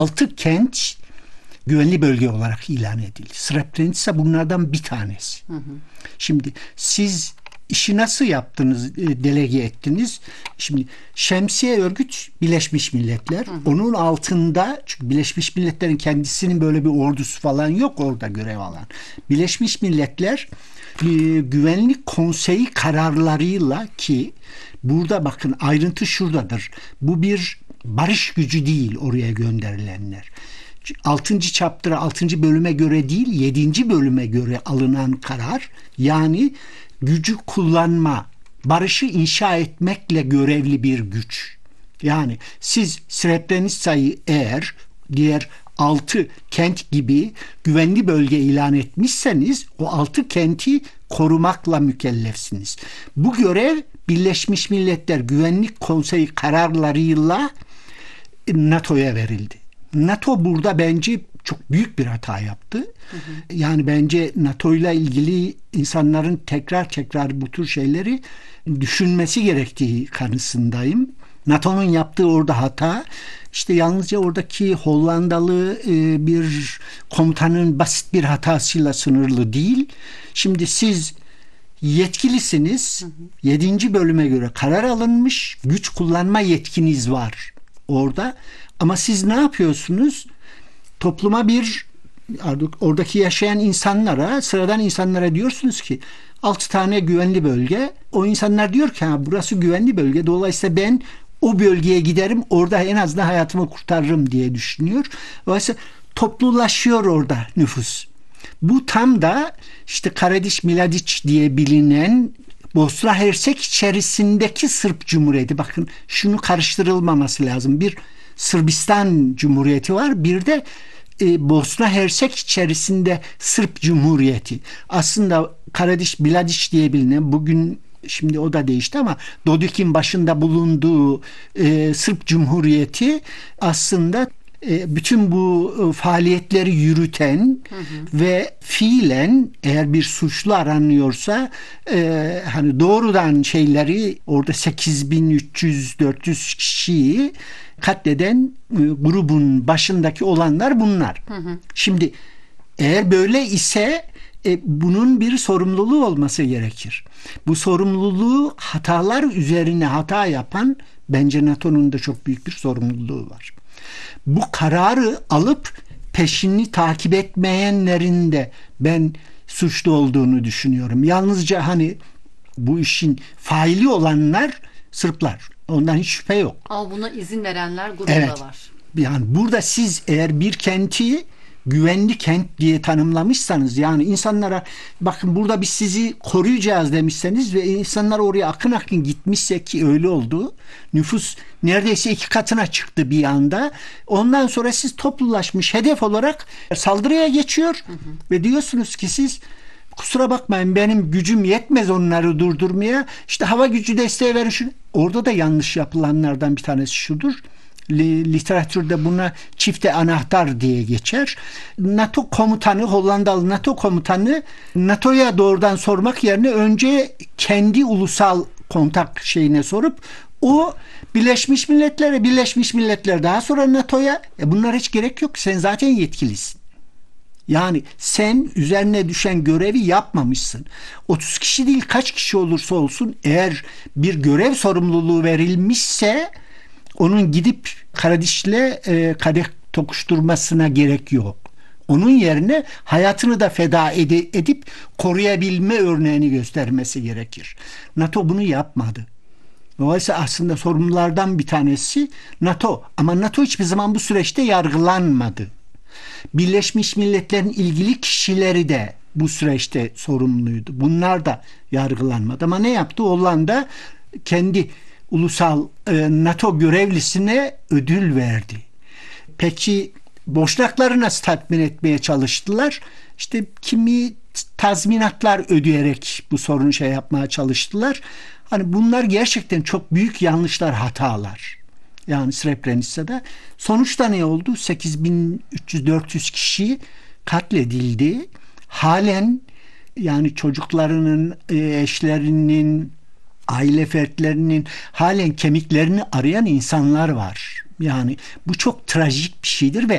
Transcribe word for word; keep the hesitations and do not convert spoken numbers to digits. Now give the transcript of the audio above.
altı kent güvenli bölge olarak ilan edildi. Srebrenica bunlardan bir tanesi. Hı hı. Şimdi siz işi nasıl yaptınız, delege ettiniz? Şimdi Şemsiye Örgüt Birleşmiş Milletler. Hı hı. Onun altında, çünkü Birleşmiş Milletler'in kendisinin böyle bir ordusu falan yok orada görev alan. Birleşmiş Milletler Güvenlik Konseyi kararlarıyla, ki burada bakın ayrıntı şuradadır. Bu bir barış gücü değil oraya gönderilenler. altıncı chapter'a, altıncı bölüme göre değil, yedinci bölüme göre alınan karar, yani gücü kullanma, barışı inşa etmekle görevli bir güç. Yani siz Srebrenica'yı eğer diğer altı kent gibi güvenli bölge ilan etmişseniz o altı kenti korumakla mükellefsiniz. Bu görev Birleşmiş Milletler Güvenlik Konseyi kararlarıyla NATO'ya verildi. NATO burada bence çok büyük bir hata yaptı. Hı hı. Yani bence NATO ile ilgili insanların tekrar tekrar bu tür şeyleri düşünmesi gerektiği kanısındayım. NATO'nun yaptığı orada hata, işte yalnızca oradaki Hollandalı e, bir komutanın basit bir hatasıyla sınırlı değil. Şimdi siz yetkilisiniz. Hı hı. yedinci bölüme göre karar alınmış, güç kullanma yetkiniz var orada. Ama siz ne yapıyorsunuz? Topluma bir, oradaki yaşayan insanlara, sıradan insanlara diyorsunuz ki altı tane güvenli bölge. O insanlar diyor ki ha, burası güvenli bölge. Dolayısıyla ben o bölgeye giderim, orada en azından hayatımı kurtarırım diye düşünüyor. Dolayısıyla toplulaşıyor orada nüfus. Bu tam da işte Karadiş Miladiç diye bilinen Bosna Hersek içerisindeki Sırp Cumhuriyeti. Bakın şunu karıştırılmaması lazım. Bir Sırbistan Cumhuriyeti var, bir de e, Bosna Hersek içerisinde Sırp Cumhuriyeti. Aslında Karadiş Miladiç diye bilinen, bugün şimdi o da değişti ama Dodik'in başında bulunduğu e, Sırp Cumhuriyeti aslında e, bütün bu e, faaliyetleri yürüten, hı hı, ve fiilen eğer bir suçlu aranıyorsa e, hani doğrudan şeyleri orada sekiz bin üç yüz dört yüz kişiyi katleden e, grubun başındaki olanlar bunlar. Hı hı. Şimdi eğer böyle ise e, bunun bir sorumluluğu olması gerekir. Bu sorumluluğu hatalar üzerine hata yapan, bence NATO'nun da çok büyük bir sorumluluğu var. Bu kararı alıp peşini takip etmeyenlerin de ben suçlu olduğunu düşünüyorum. Yalnızca hani bu işin faili olanlar Sırplar. Ondan hiç şüphe yok. Ama buna izin verenler grubu evet, da var. Yani burada siz eğer bir kenti güvenli kent diye tanımlamışsanız, yani insanlara bakın burada biz sizi koruyacağız demişseniz ve insanlar oraya akın akın gitmişse, ki öyle oldu. Nüfus neredeyse iki katına çıktı bir anda. Ondan sonra siz toplulaşmış hedef olarak saldırıya geçiyor, hı hı, ve diyorsunuz ki siz kusura bakmayın benim gücüm yetmez onları durdurmaya, İşte hava gücü desteği verin. Orada da yanlış yapılanlardan bir tanesi şudur. Literatürde buna çifte anahtar diye geçer. NATO komutanı, Hollandalı NATO komutanı NATO'ya doğrudan sormak yerine önce kendi ulusal kontak şeyine sorup o Birleşmiş Milletler'e, Birleşmiş Milletler daha sonra NATO'ya, e bunlar hiç gerek yok. Sen zaten yetkilisin. Yani sen üzerine düşen görevi yapmamışsın. otuz kişi değil, kaç kişi olursa olsun, eğer bir görev sorumluluğu verilmişse onun gidip Karadiş'le e, kadeh tokuşturmasına gerek yok. Onun yerine hayatını da feda ed- edip koruyabilme örneğini göstermesi gerekir. NATO bunu yapmadı. Dolayısıyla aslında sorumlulardan bir tanesi NATO. Ama NATO hiçbir zaman bu süreçte yargılanmadı. Birleşmiş Milletler'in ilgili kişileri de bu süreçte sorumluydu. Bunlar da yargılanmadı. Ama ne yaptı? Hollanda kendi ulusal e, NATO görevlisine ödül verdi. Peki boşnakları nasıl tatmin etmeye çalıştılar? İşte kimi tazminatlar ödeyerek bu sorunu şey yapmaya çalıştılar. Hani bunlar gerçekten çok büyük yanlışlar, hatalar. Yani Srebrenica'da sonuçta ne oldu? sekiz bin üç yüz dört yüz kişi katledildi. Halen yani çocuklarının, eşlerinin, aile fertlerinin halen kemiklerini arayan insanlar var. Yani bu çok trajik bir şeydir ve